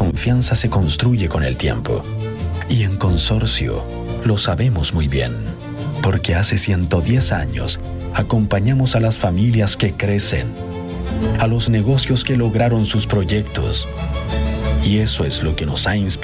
confianza se construye con el tiempo. Y en Consorcio lo sabemos muy bien, porque hace 110 años acompañamos a las familias que crecen, a los negocios que lograron sus proyectos. Y eso es lo que nos ha inspirado